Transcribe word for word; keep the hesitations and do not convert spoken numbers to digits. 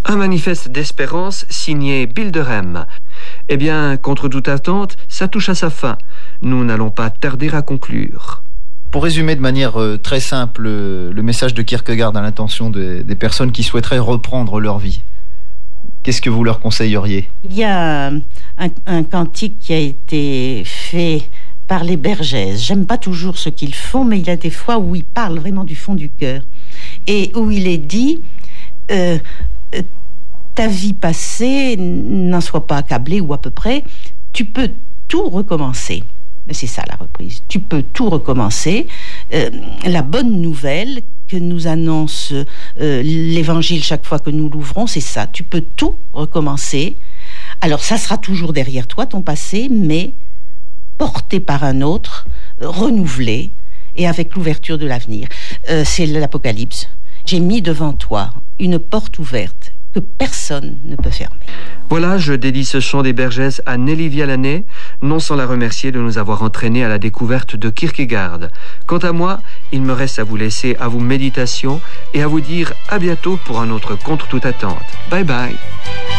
Un manifeste d'espérance signé Bilderem. Eh bien, contre toute attente, ça touche à sa fin. Nous n'allons pas tarder à conclure. Pour résumer de manière euh, très simple euh, le message de Kierkegaard à l'intention de, des personnes qui souhaiteraient reprendre leur vie, qu'est-ce que vous leur conseilleriez ? Il y a un, un cantique qui a été fait par les Bergès. J'aime pas toujours ce qu'ils font, mais il y a des fois où ils parlent vraiment du fond du cœur. Et où il est dit euh, euh, ta vie passée, n'en sois pas accablée, ou à peu près, tu peux tout recommencer. Mais c'est ça la reprise. Tu peux tout recommencer. Euh, la bonne nouvelle que nous annonce euh, l'Évangile chaque fois que nous l'ouvrons, c'est ça. Tu peux tout recommencer. Alors ça sera toujours derrière toi, ton passé, mais porté par un autre, euh, renouvelé, et avec l'ouverture de l'avenir. Euh, c'est l'Apocalypse. J'ai mis devant toi une porte ouverte que personne ne peut fermer. Voilà, je dédie ce chant des Bergès à Nelly Vialanet, non sans la remercier de nous avoir entraînés à la découverte de Kierkegaard. Quant à moi, il me reste à vous laisser à vos méditations et à vous dire à bientôt pour un autre Contre toute attente. Bye bye.